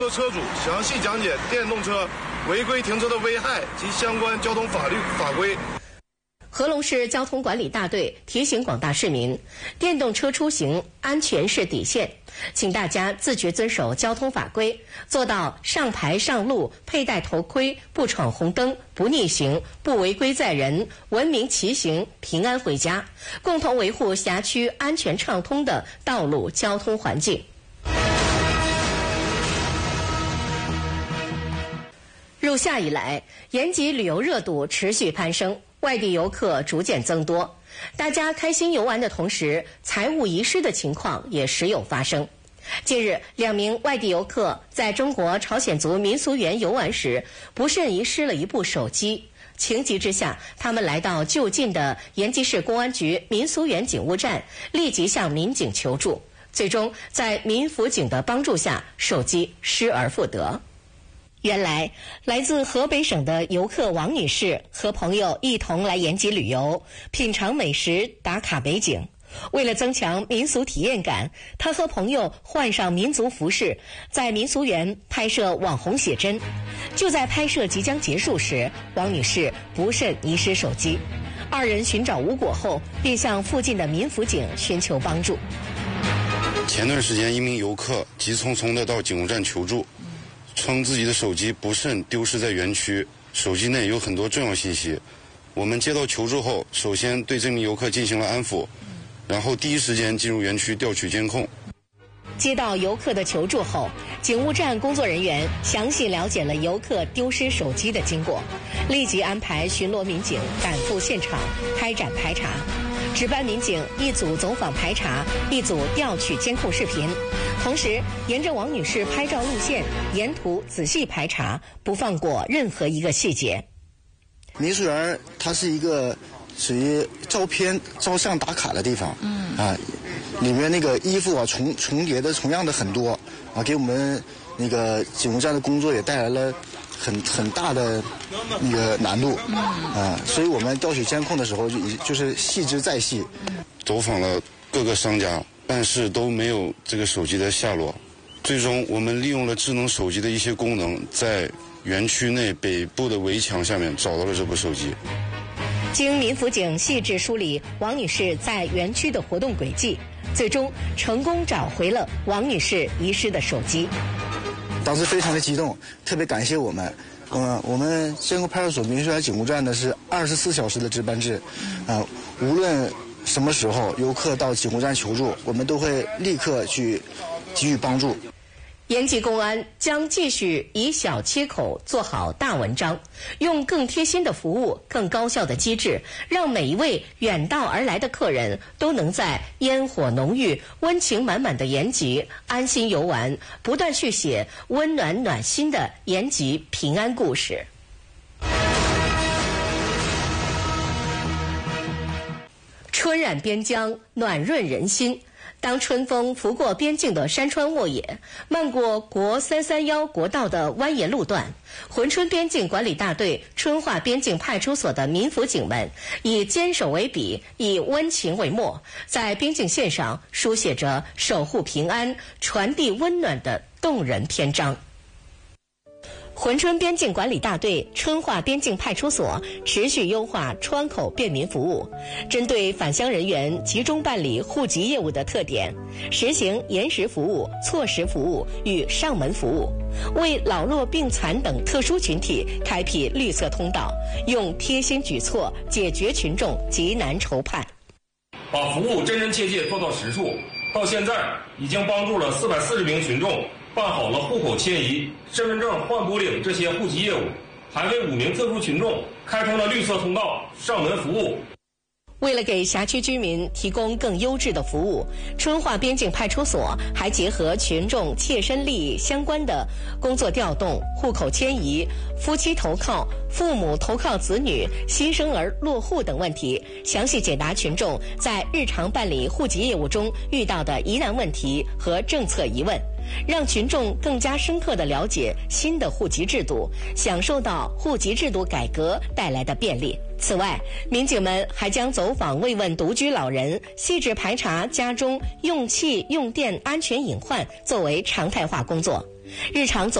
车主详细讲解电动车违规停车的危害及相关交通法律法规。 合隆市交通管理大队提醒广大市民，电动车出行安全是底线，请大家自觉遵守交通法规，做到上牌上路、佩戴头盔、不闯红灯、不逆行、不违规载人、文明骑行、平安回家，共同维护辖区安全畅通的道路交通环境。入夏以来，延吉旅游热度持续攀升，外地游客逐渐增多。大家开心游玩的同时，财物遗失的情况也时有发生。近日，2名外地游客在中国朝鲜族民俗园游玩时，不慎遗失了一部手机。情急之下，他们来到就近的延吉市公安局民俗园警务站，立即向民警求助。最终，在民辅警的帮助下，手机失而复得。原来，来自河北省的游客王女士和朋友一同来延吉旅游，品尝美食、打卡美景。为了增强民俗体验感，她和朋友换上民族服饰，在民俗园拍摄网红写真。就在拍摄即将结束时，王女士不慎遗失手机。2人寻找无果后，便向附近的民辅警寻求帮助。 前段时间，一名游客急匆匆地到警务站求助，称自己的手机不慎丢失在园区，手机内有很多重要信息。我们接到求助后，首先对这名游客进行了安抚，然后第一时间进入园区调取监控。 接到游客的求助后，警务站工作人员详细了解了游客丢失手机的经过，立即安排巡逻民警赶赴现场开展排查。值班民警一组走访排查，一组调取监控视频，同时沿着王女士拍照路线，沿途仔细排查，不放过任何一个细节。 民俗园它是一个属于照片、照相打卡的地方，里面那个衣服啊重叠的同样的很多啊，给我们那个警务站的工作也带来了很大的那个难度所以我们调取监控的时候就是细之再细。 走访了各个商家，但是都没有这个手机的下落。最终我们利用了智能手机的一些功能，在园区内北部的围墙下面找到了这部手机。 经民辅警细致梳理王女士在园区的活动轨迹，最终成功找回了王女士遗失的手机。 当时非常的激动，特别感谢我们。我们仙沟派出所民俗园警务站呢是24小时的值班制，无论什么时候游客到警务站求助，我们都会立刻去给予帮助。 延吉公安将继续以小切口做好大文章，用更贴心的服务、更高效的机制，让每一位远道而来的客人都能在烟火浓郁、温情满满的延吉安心游玩，不断续写温暖暖心的延吉平安故事。春染边疆，暖润人心。当春风拂过边境的山川沃野，漫过国331国道的蜿蜒路段，珲春边境管理大队春化边境派出所的民辅警们以坚守为笔，以温情为墨，在边境线上书写着守护平安、传递温暖的动人篇章。珲春边境管理大队春化边境派出所持续优化窗口便民服务，针对返乡人员集中办理户籍业务的特点，实行延时服务、错时服务与上门服务，为老弱病残等特殊群体开辟绿色通道，用贴心举措解决群众急难愁盼， 把服务真真切切做到实处。到现在已经帮助了440名群众办好了户口迁移、身份证换补领这些户籍业务，还为5名特殊群众开通了绿色通道、上门服务。 为了给辖区居民提供更优质的服务，春化边境派出所还结合群众切身利益相关的工作调动、户口迁移、夫妻投靠、父母投靠子女、新生儿落户等问题，详细解答群众在日常办理户籍业务中遇到的疑难问题和政策疑问，让群众更加深刻地了解新的户籍制度，享受到户籍制度改革带来的便利。此外，民警们还将走访慰问独居老人，细致排查家中用气用电安全隐患作为常态化工作。 日常走